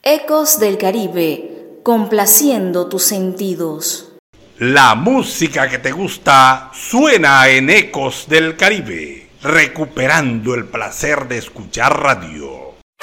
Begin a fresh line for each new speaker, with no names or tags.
Ecos del Caribe, complaciendo tus sentidos.
La música que te gusta suena en Ecos del Caribe, recuperando el placer de escuchar radio.